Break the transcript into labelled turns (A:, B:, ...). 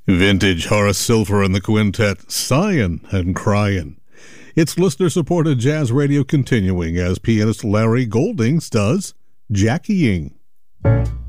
A: Vintage Horace Silver and the Quintet, Sighin' and Cryin'. It's listener-supported jazz radio continuing as pianist Larry Goldings does Jackying.